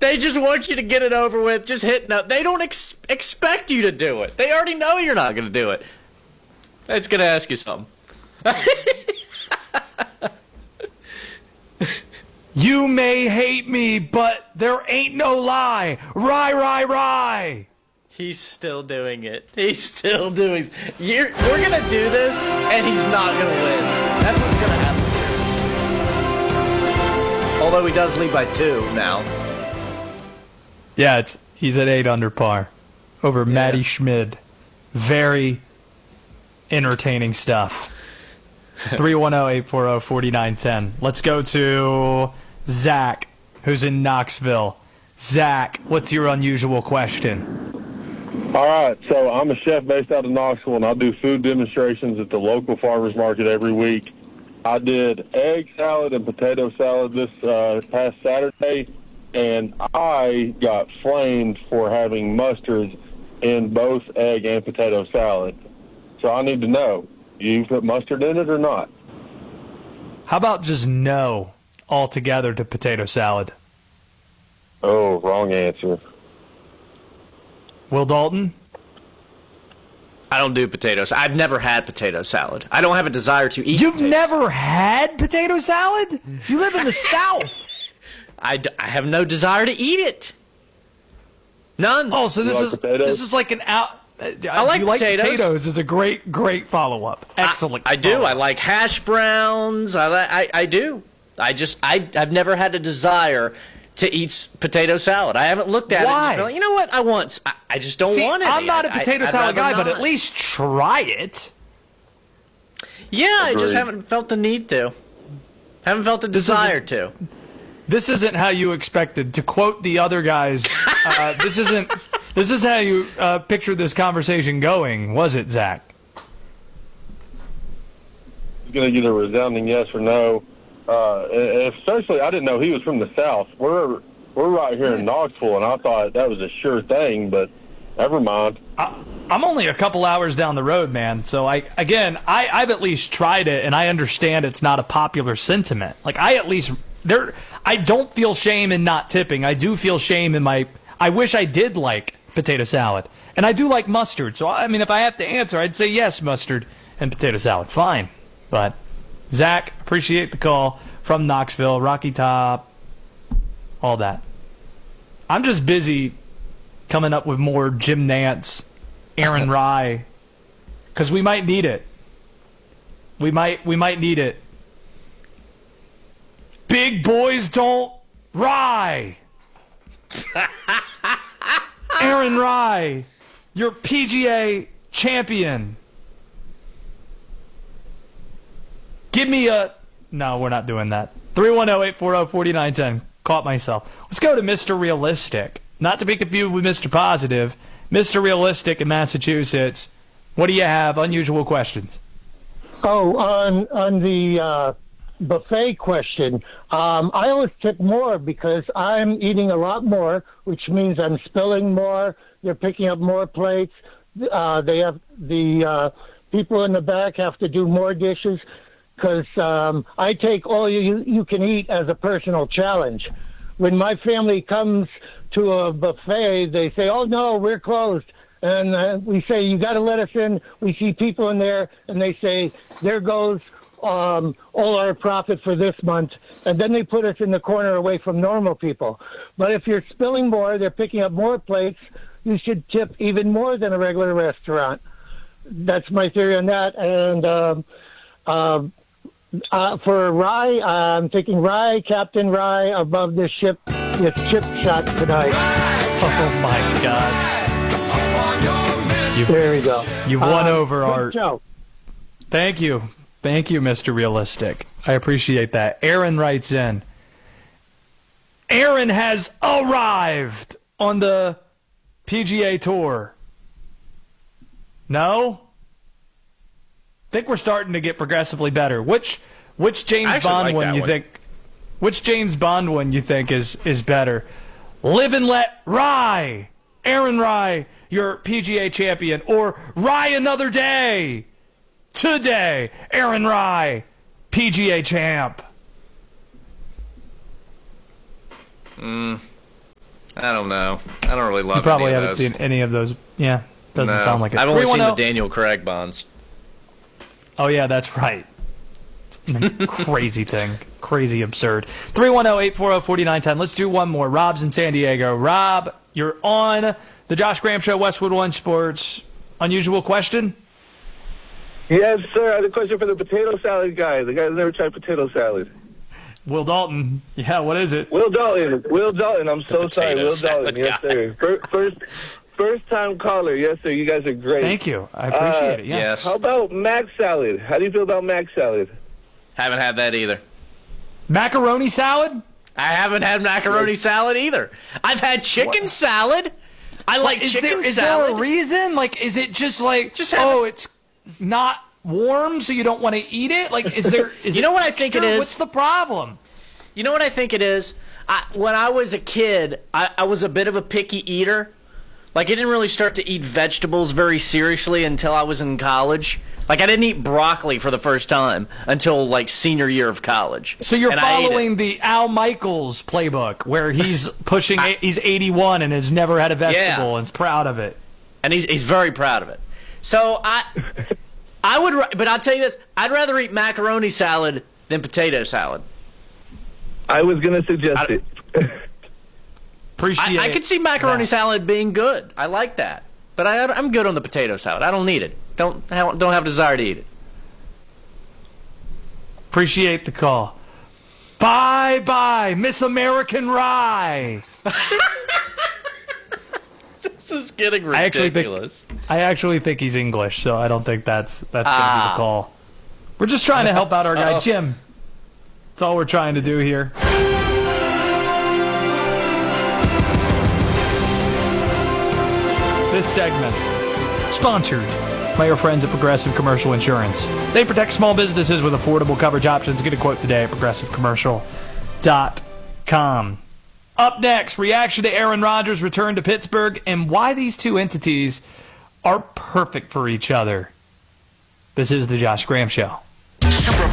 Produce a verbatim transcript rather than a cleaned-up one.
They just want you to get it over with. Just hit no. They don't ex- expect you to do it. They already know you're not going to do it. It's going to ask you something. You may hate me, but there ain't no lie. Rye, rye, rye. He's still doing it. He's still doing. You're, we're gonna do this, and he's not gonna win. That's what's gonna happen. Although he does lead by two now. Yeah, it's he's at eight under par over yeah. Matty Schmid. Very entertaining stuff. three one zero, eight four zero, four nine one zero. Let's go to Zach, who's in Knoxville. Zach, what's your unusual question? All right, so I'm a chef based out of Knoxville, and I do food demonstrations at the local farmers market every week. I did egg salad and potato salad this uh, past Saturday, and I got flamed for having mustard in both egg and potato salad. So I need to know, do you put mustard in it or not? How about just no altogether to potato salad? Oh, wrong answer. Will Dalton? I don't do potatoes. I've never had potato salad. I don't have a desire to eat You've potatoes. never had potato salad? You live in the South. I, d- I have no desire to eat it. None. Oh, so this like is potatoes? this is like an out. Uh, I like you like potatoes. potatoes is a great great follow up. Excellent. I, I do. follow-up. I like hash browns. I, li- I I do. I just I I've never had a desire to eat s- potato salad. I haven't looked at Why? it. And just been like, you know what? I want. I, I just don't See, want it. I'm not a potato I, salad guy, but not. at least try it. Yeah, I just Agreed. haven't felt the need to. Haven't felt the This desire isn't- to. This isn't how you expected. To quote the other guys, uh, this isn't. This is how you uh, pictured this conversation going, was it, Zach? Going to get a resounding yes or no. Uh, and especially, I didn't know he was from the South. We're we're right here in Knoxville, and I thought that was a sure thing, but never mind. I, I'm only a couple hours down the road, man. So, I again, I, I've at least tried it, and I understand it's not a popular sentiment. Like, I at least there, I don't feel shame in not tipping. I do feel shame in my. I wish I did like potato salad, and I do like mustard. So, I mean, if I have to answer, I'd say yes, mustard and potato salad, fine. But Zach, appreciate the call from Knoxville, Rocky Top, all that. I'm just busy coming up with more Jim Nantz, Aaron Rye, because we might need it. We might we might need it. Big boys don't rye. Aaron Rye, your P G A champion. Give me a... No, we're not doing that. three one zero, eight four zero, four nine one zero. Caught myself. Let's go to Mister Realistic. Not to be confused with Mister Positive. Mister Realistic in Massachusetts. What do you have? Unusual questions. Oh, on on the uh, buffet question, um, I always tip more because I'm eating a lot more, which means I'm spilling more. They're picking up more plates. Uh, they have the uh, people in the back have to do more dishes. Because um, I take all you you can eat as a personal challenge. When my family comes to a buffet, they say, "Oh no, we're closed," and uh, we say, "You got to let us in." We see people in there, and they say, "There goes um, all our profit for this month," and then they put us in the corner away from normal people. But if you're spilling more, they're picking up more plates. You should tip even more than a regular restaurant. That's my theory on that, and. Um, uh, Uh, for Rye, I'm thinking Rye, Captain Rye, above the ship, this chip shot tonight. Oh, my God. You, there we go. You won um, over our... Show. Thank you. Thank you, Mister Realistic. I appreciate that. Aaron writes in. Aaron has arrived on the P G A Tour. No? I think we're starting to get progressively better. Which which James Bond like one you one. think? Which James Bond one you think is is better? Live and Let Rye, Aaron Rye, your P G A champion, or Rye Another Day, today, Aaron Rye, P G A champ. Mm. I don't know. I don't really love You probably any of haven't those. seen any of those. Yeah, doesn't No. sound like it. I've only seen the three one zero Daniel Craig Bonds. Oh, yeah, that's right. It's a crazy thing. Crazy absurd. three one zero, eight four zero, four nine one zero. Let's do one more. Rob's in San Diego. Rob, you're on the Josh Graham Show, Westwood One Sports. Unusual question? Yes, sir. I had a question for the potato salad guy. The guy who's never tried potato salad. Will Dalton. Yeah, what is it? Will Dalton. Will Dalton. I'm so sorry. potato Will salad Dalton. Yes, guy. sir. Fir- First, first time caller. Yes, sir. You guys are great. Thank you. I appreciate Uh, it. Yeah. Yes. How about mac salad? How do you feel about mac salad? Haven't had that either. Macaroni salad? I haven't had macaroni salad either. I've had chicken salad. I like Is, chicken there, is salad. there a reason? Like, is it just like, Just have oh, it- it's not warm, so you don't want to eat it? Like, is there? Is You it know what I think it texture? is? What's the problem? You know what I think it is? I, when I was a kid, I, I was a bit of a picky eater. Like, I didn't really start to eat vegetables very seriously until I was in college. Like, I didn't eat broccoli for the first time until, like, senior year of college. So you're And I ate it. following the Al Michaels playbook, where he's pushing, he's eighty-one and has never had a vegetable Yeah. and is proud of it. And he's, he's very proud of it. So, I... I would... ra- But I'll tell you this. I'd rather eat macaroni salad than potato salad. I was going to suggest I- it. Appreciate I, I it. could see macaroni Yeah. salad being good. I like that. But I, I'm good on the potato salad. I don't need it. Don't have, don't have desire to eat it. Appreciate the call. Bye bye, Miss American Rye. This is getting I actually think- ridiculous. I actually think he's English, so I don't think that's that's gonna be Ah. the call. We're just trying to help out our guy Oh. Jim. That's all we're trying to do here. This segment sponsored by our friends at Progressive Commercial Insurance. They protect small businesses with affordable coverage options. Get a quote today at progressive commercial dot com. Up next, reaction to Aaron Rodgers' return to Pittsburgh and why these two entities are perfect for each other. This is the Josh Graham Show. Super